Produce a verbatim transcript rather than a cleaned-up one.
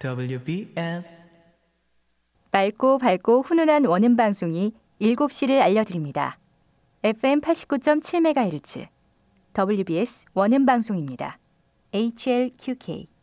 더블유 비 에스 맑고 밝고 훈훈한 원음 방송이 일곱 시를 알려드립니다. 에프엠 팔십구 점 칠 메가헤르츠 더블유 비 에스 원음 방송입니다. 에이치엘큐케이